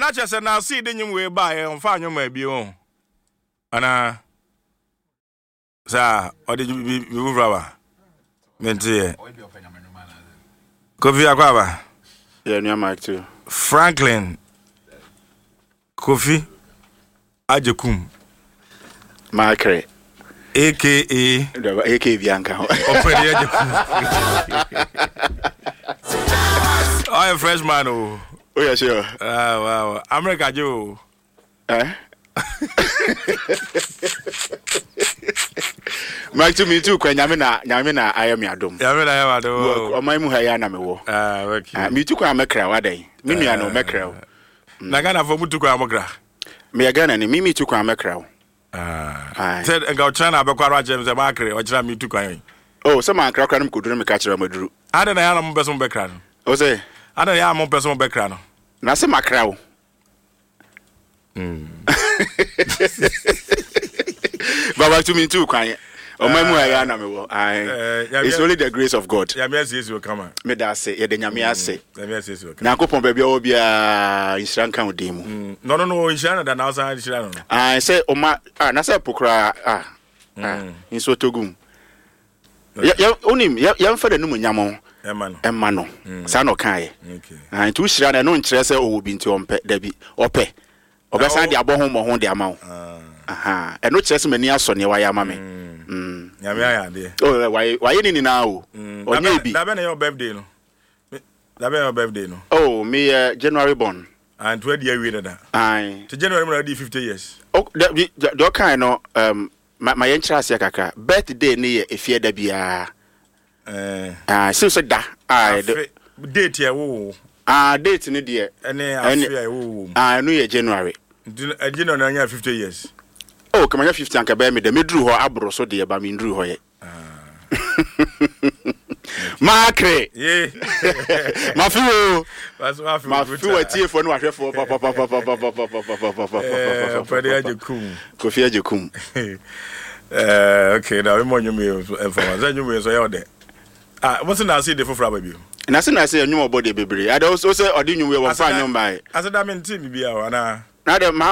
na chese na see the nyum we buy on fa nyum abi on. Ana sa odi bi vurawa. Mentie. Kofi akwaba. Yeah, near Mike too. Franklin Kofi Ajekum Macre. AKA Bianca. Operi Ajekum. Oh, a freshman. Oh, yeah, sure. Wow. America Joe. Mike to me too, when Yamina, I am Yadum. Yamina, or my Muhayana me wo. Okay. Me too, I'm a crowd day. Mimi, I know Macro. Nagana for Mutuku Amogra. Me again, and Mimi took a macro. Said and go China, Bakara James and Macre, or China, me too. Oh, some man crocodile could dream a catcher of Madru. I don't know how I'm person background. Oh, say, I don't know how I'm personal background. Nasa macro. Baba to me too, crying. Oh, my Muayana me wo. It's only the grace of God. Yes, you will come. Me da say, ye de nyame say. Yes, you will come. Na kopon baby obi a Israel kan odimu. No, in China than outside Israel. I say, oh my, na say pokra in so togum. Ya onim ya mfa da numu nyamo. Emma no. Sa no kan ye. Okay. Tu Israel na no nkyere say o bi nti ompe da bi. Ope. Obesan de abɔ ho mo ho de ama wo. Aha. E no kyere se mani aso ne wa ya ma me. Nyame aya de. Oh, why ni na o. Onye bi. Da be na your birthday no. Da be your birthday no. Oh, me January born. And 20 years we that. Aye. To January we already 50 years. Oh, the kind no my entrance kakra. Birthday ni e fie da bia. So da. Date here wo. Date ni de. Ene afia wo. No ye January. January na 50 years. Oh, come on 50 anka be me de me dru ho abro so de ba me dru ho ye. Macre. Yeah. Mafiwo. Mafiwo tie fo no ahwefo papa. Operi Ajekum. Kofi Ajekum. Okay, now we mo nyum information nyum so ye ode. What's na see the fofra baby? Na say nyum obode bebre. I also say odi nyum we won fa nyum bai. Asa da me nti bibia wa na. Na de